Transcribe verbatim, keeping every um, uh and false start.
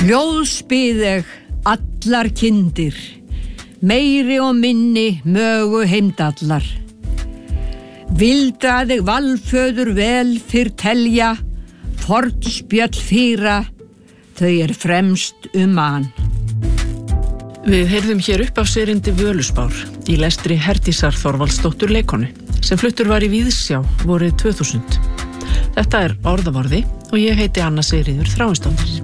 Ljóðsbyðeg allar kindir, meiri og minni mögu heimdallar. Vilda þig valföður vel fyrr telja, fornspjöll fýra, þau er fremst um mann. Við heyrðum hér upp af serindi Völuspár í lestri Herdísar Þorvaldsdóttur leikonu, sem fluttur var í Víðsjá vorið tvö þúsund. Þetta er Orðavorði og ég heiti Anna Sigríður Þráinsdóttir.